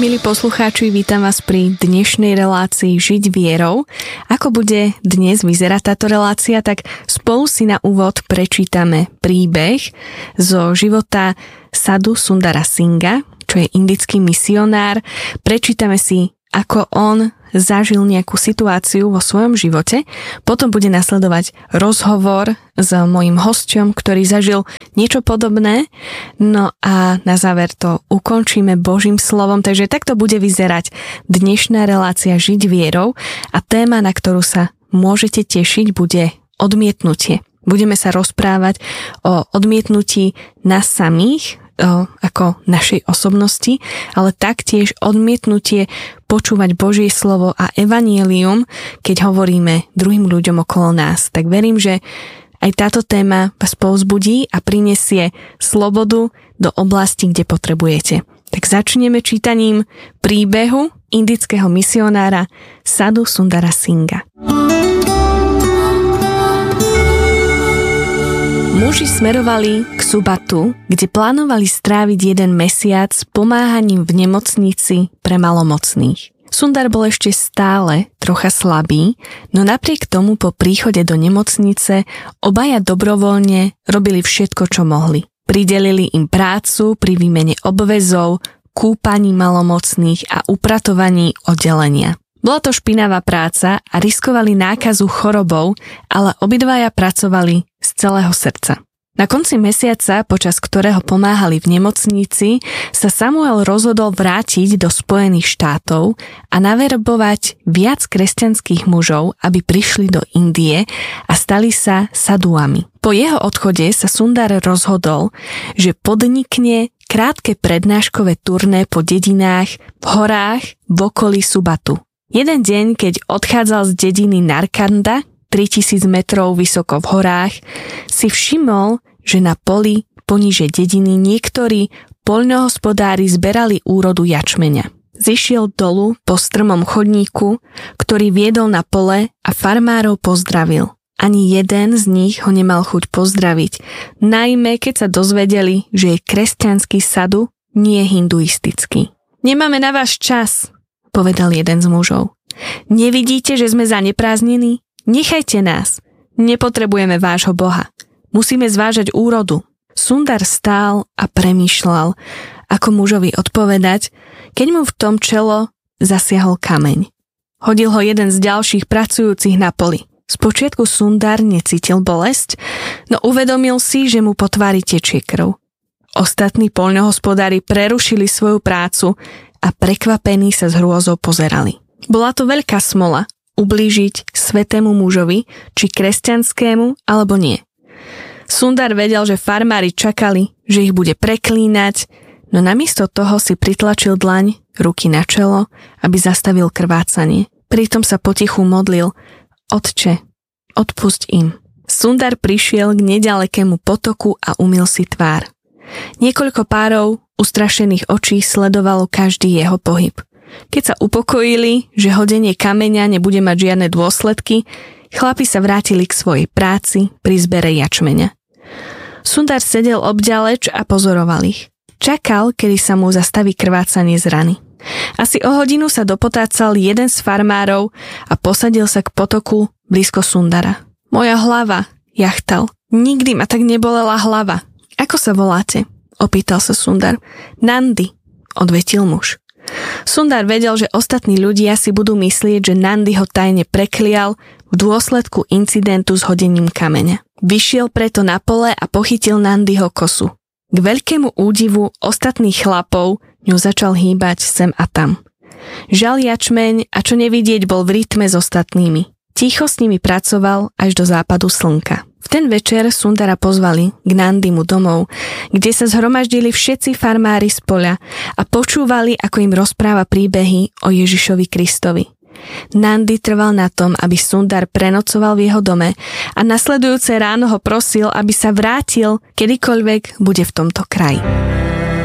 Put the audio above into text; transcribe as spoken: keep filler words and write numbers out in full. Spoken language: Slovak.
Milí poslucháči, vítam vás pri dnešnej relácii Žiť vierou. Ako bude dnes vyzerať táto relácia, tak spolu si na úvod prečítame príbeh zo života Sadhu Sundara Singha, čo je indický misionár. Prečítame si, ako on zažil nejakú situáciu vo svojom živote. Potom bude nasledovať rozhovor s mojím hosťom, ktorý zažil niečo podobné. No a na záver to ukončíme Božím slovom. Takže takto bude vyzerať dnešná relácia Žiť vierou a téma, na ktorú sa môžete tešiť, bude odmietnutie. Budeme sa rozprávať o odmietnutí nás samých, ako našej osobnosti, ale taktiež odmietnutie počúvať Božie slovo a evanjelium, keď hovoríme druhým ľuďom okolo nás. Tak verím, že aj táto téma vás povzbudí a prinesie slobodu do oblasti, kde potrebujete. Tak začneme čítaním príbehu indického misionára Sadhu Sundara Singha. Muži smerovali k Subatu, kde plánovali stráviť jeden mesiac pomáhaním v nemocnici pre malomocných. Sundar bol ešte stále trocha slabý, no napriek tomu po príchode do nemocnice obaja dobrovoľne robili všetko, čo mohli. Pridelili im prácu pri výmene obväzov, kúpaní malomocných a upratovaní oddelenia. Bola to špinavá práca a riskovali nákazu chorobou, ale obidvaja pracovali z celého srdca. Na konci mesiaca, počas ktorého pomáhali v nemocnici, sa Samuel rozhodol vrátiť do Spojených štátov a naverbovať viac kresťanských mužov, aby prišli do Indie a stali sa sadhuami. Po jeho odchode sa Sundar rozhodol, že podnikne krátke prednáškové turné po dedinách, v horách, v okolí Subatu. Jeden deň, keď odchádzal z dediny Narkanda, tritisíc metrov vysoko v horách, si všimol, že na poli poníže dediny niektorí poľnohospodári zberali úrodu jačmeňa. Zišiel dolu po strmom chodníku, ktorý viedol na pole a farmárov pozdravil. Ani jeden z nich ho nemal chuť pozdraviť, najmä keď sa dozvedeli, že je kresťanský sadhu, nie hinduistický. Nemáme na vás čas, povedal jeden z mužov. Nevidíte, že sme zaneprázdnení? Nechajte nás. Nepotrebujeme vášho Boha. Musíme zvážať úrodu. Sundar stál a premýšľal, ako mužovi odpovedať, keď mu v tom čelo zasiahol kameň. Hodil ho jeden z ďalších pracujúcich na poli. Spočiatku Sundar necítil bolesť, no uvedomil si, že mu po tvári tečie krv. Ostatní poľnohospodári prerušili svoju prácu a prekvapení sa s hrôzou pozerali. Bola to veľká smola ublížiť svätému mužovi, či kresťanskému, alebo nie. Sundar vedel, že farmári čakali, že ich bude preklínať, no namiesto toho si pritlačil dlaň, ruky na čelo, aby zastavil krvácanie. Pritom sa potichu modlil: Otče, odpusť im. Sundar prišiel k nedalekému potoku a umyl si tvár. Niekoľko párov ustrašených očí sledovalo každý jeho pohyb. Keď sa upokojili, že hodenie kameňa nebude mať žiadne dôsledky, chlapi sa vrátili k svojej práci pri zbere jačmeňa. Sundar sedel obďaleč a pozoroval ich. Čakal, kedy sa mu zastaví krvácanie z rany. Asi o hodinu sa dopotácal jeden z farmárov a posadil sa k potoku blízko Sundara. Moja hlava, jachtal. Nikdy ma tak nebolela hlava. Ako sa voláte? Opýtal sa Sundar. Nandi, odvetil muž. Sundar vedel, že ostatní ľudia si budú myslieť, že Nandi ho tajne preklial v dôsledku incidentu s hodením kameňa. Vyšiel preto na pole a pochytil Nandiho kosu. K veľkému údivu ostatných chlapov ňu začal hýbať sem a tam. Žal jačmeň a čo nevidieť bol v rytme s ostatnými. Ticho s nimi pracoval až do západu slnka. V ten večer Sundara pozvali k Nandimu domov, kde sa zhromaždili všetci farmári z poľa a počúvali, ako im rozpráva príbehy o Ježišovi Kristovi. Nandi trval na tom, aby Sundar prenocoval v jeho dome a nasledujúce ráno ho prosil, aby sa vrátil kedykoľvek bude v tomto kraji.